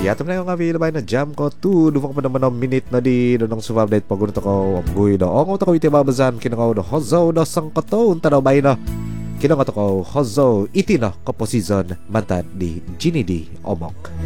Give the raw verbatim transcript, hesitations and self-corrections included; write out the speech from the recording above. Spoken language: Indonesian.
Ya temen nga labay na jam ko tu Dufang pa naman ng minute na di Donong sumablet pagunto ko Amgoy na Ongo to ko iti babazan Kinakaw na hozo na sangkato Unta na bay na Kinakaw to ko hozo Iti na kaposizon Mantad di Ginny D. Omok.